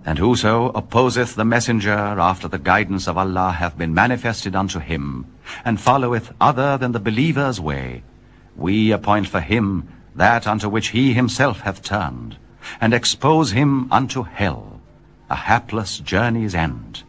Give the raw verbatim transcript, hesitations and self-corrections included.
And whoso opposeth the messenger after the guidance of Allah hath been manifested unto him, and followeth other than the believer's way, we appoint for him that unto which he himself hath turned, and expose him unto hell, a hapless journey's end.